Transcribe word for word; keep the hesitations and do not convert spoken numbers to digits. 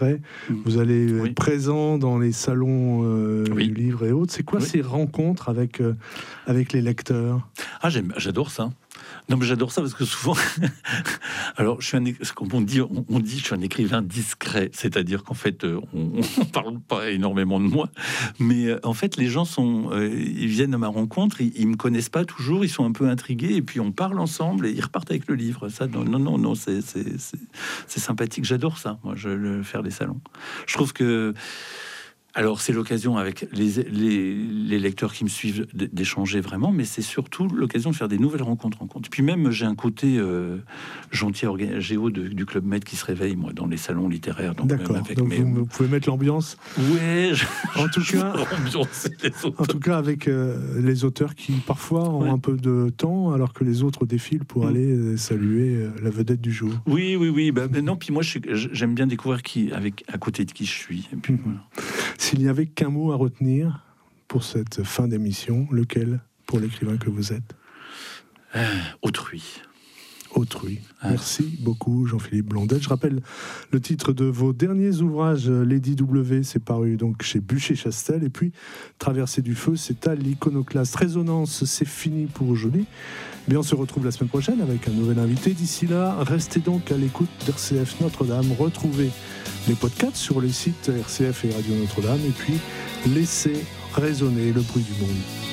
Vous allez Oui. être présent dans les salons euh, Oui. du livre et autres. C'est quoi Oui. ces rencontres avec, euh, avec les lecteurs? Ah, j'aime, j'adore ça. Non, mais j'adore ça parce que souvent, alors je suis un, ce qu'on dit, on, on dit, je suis un écrivain discret, c'est-à-dire qu'en fait, euh, on, on parle pas énormément de moi, mais euh, en fait, les gens sont, euh, ils viennent à ma rencontre, ils, ils me connaissent pas toujours, ils sont un peu intrigués, et puis on parle ensemble et ils repartent avec le livre. Ça, non, non, non, non c'est, c'est, c'est, c'est sympathique. J'adore ça, moi, je le faire des salons. Je trouve que alors, c'est l'occasion avec les, les, les lecteurs qui me suivent d'échanger vraiment, mais c'est surtout l'occasion de faire des nouvelles rencontres. rencontres. Puis même, j'ai un côté euh, gentil orga- géo de, du Club Med qui se réveille, moi, dans les salons littéraires. Donc D'accord, même avec donc mes... vous, vous pouvez mettre l'ambiance. Ouais, je... En tout je cas, en tout cas avec euh, les auteurs qui parfois ont Ouais. un peu de temps, alors que les autres défilent pour Mm. aller euh, saluer euh, la vedette du jour. Oui, oui, oui. Bah, bah non, puis moi, je suis- j'aime bien découvrir qui, avec, à côté de qui je suis. Et puis, Mhm. voilà. S'il n'y avait qu'un mot à retenir pour cette fin d'émission, lequel pour l'écrivain que vous êtes? Euh, autrui. Autrui. Ah. Merci beaucoup Jean-Philippe Blondet. Je rappelle le titre de vos derniers ouvrages. Lady W, c'est paru donc chez Bûcher-Chastel, et puis Traversée du feu, c'est à l'Iconoclaste. Résonance, c'est fini pour aujourd'hui. Mais on se retrouve la semaine prochaine avec un nouvel invité. D'ici là, restez donc à l'écoute d'R C F Notre-Dame. Retrouvez les podcasts sur les sites R C F et Radio Notre-Dame, et puis laissez résonner le bruit du monde.